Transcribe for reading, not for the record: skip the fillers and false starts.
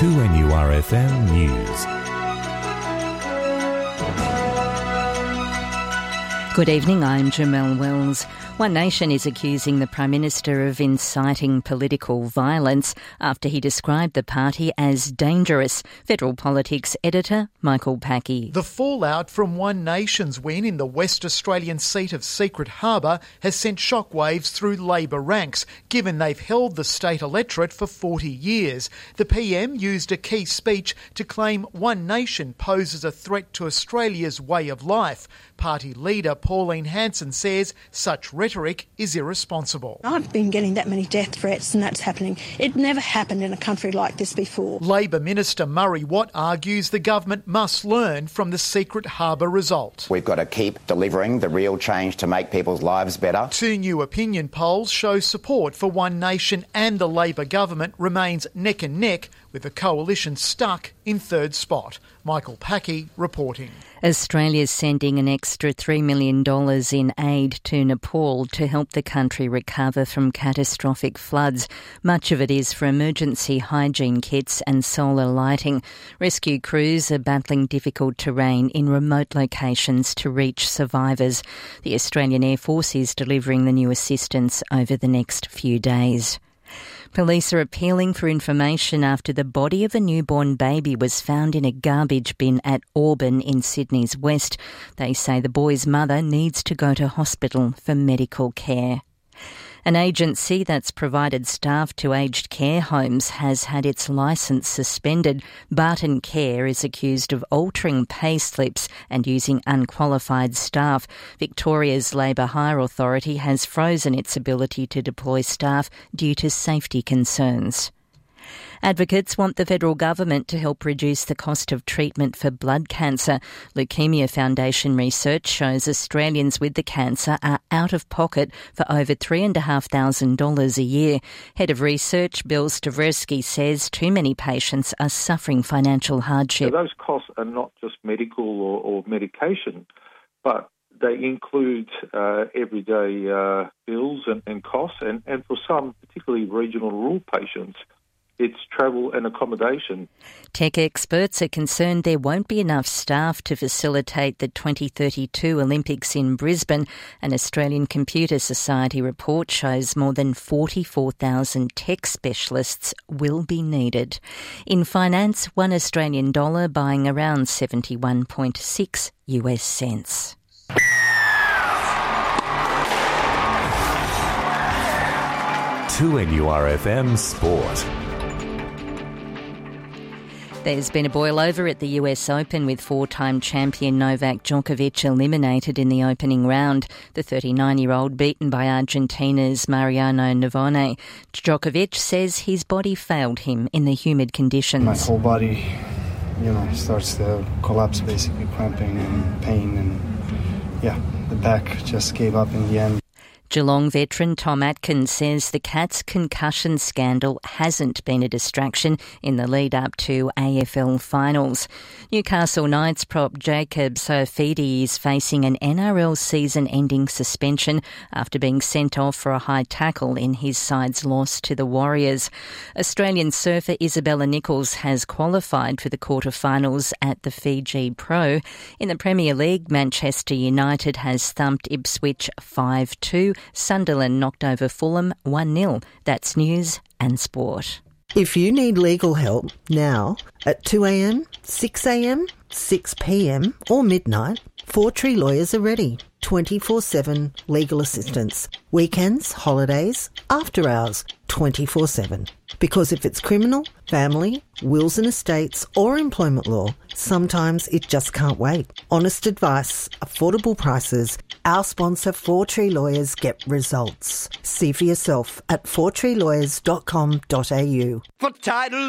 2NURFM News. Good evening, I'm Jamelle Wells. One Nation is accusing the Prime Minister of inciting political violence after he described the party as dangerous. Federal Politics editor Michael Packey. The fallout from One Nation's win in the West Australian seat of Secret Harbour has sent shockwaves through Labor ranks, given they've held the state electorate for 40 years. The PM used a key speech to claim One Nation poses a threat to Australia's way of life. Party leader Pauline Hanson says such rhetoric is irresponsible. I've been getting that many death threats and that's happening. It never happened in a country like this before. Labor Minister Murray Watt argues the government must learn from the Secret Harbour result. We've got to keep delivering the real change to make people's lives better. Two new opinion polls show support for One Nation and the Labor government remains neck and neck, with the coalition stuck in third spot. Michael Packey reporting. Australia's sending an extra $3 million in aid to Nepal to help the country recover from catastrophic floods. Much of it is for emergency hygiene kits and solar lighting. Rescue crews are battling difficult terrain in remote locations to reach survivors. The Australian Air Force is delivering the new assistance over the next few days. Police are appealing for information after the body of a newborn baby was found in a garbage bin at Auburn in Sydney's west. They say the boy's mother needs to go to hospital for medical care. An agency that's provided staff to aged care homes has had its licence suspended. Barton Care is accused of altering pay slips and using unqualified staff. Victoria's Labour Hire Authority has frozen its ability to deploy staff due to safety concerns. Advocates want the federal government to help reduce the cost of treatment for blood cancer. Leukemia Foundation research shows Australians with the cancer are out of pocket for over $3,500 a year. Head of research Bill Stavreski says too many patients are suffering financial hardship. So those costs are not just medical or medication, but they include everyday bills and costs, and for some, particularly regional rural patients, it's travel and accommodation. Tech experts are concerned there won't be enough staff to facilitate the 2032 Olympics in Brisbane. An Australian Computer Society report shows more than 44,000 tech specialists will be needed. In finance, $1 Australian dollar buying around 71.6 US cents. To NURFM Sport. There's been a boil-over at the US Open with four-time champion Novak Djokovic eliminated in the opening round. The 39-year-old beaten by Argentina's Mariano Navone. Djokovic says his body failed him in the humid conditions. My whole body, starts to collapse, basically cramping and pain, and the back just gave up in the end. Geelong veteran Tom Atkins says the Cats' concussion scandal hasn't been a distraction in the lead-up to AFL finals. Newcastle Knights prop Jacob Saifidi is facing an NRL season-ending suspension after being sent off for a high tackle in his side's loss to the Warriors. Australian surfer Isabella Nichols has qualified for the quarter-finals at the Fiji Pro. In the Premier League, Manchester United has thumped Ipswich 5-2. Sunderland knocked over Fulham 1-0. That's news and sport. If you need legal help now at 2am, 6am, 6pm or midnight, Four Tree Lawyers are ready. 24/7 legal assistance. Weekends, holidays, after hours, 24/7. Because if it's criminal, family, wills and estates or employment law, sometimes it just can't wait. Honest advice, affordable prices. Our sponsor, Four Tree Lawyers, get results. See for yourself at fourtreelawyers.com.au. For title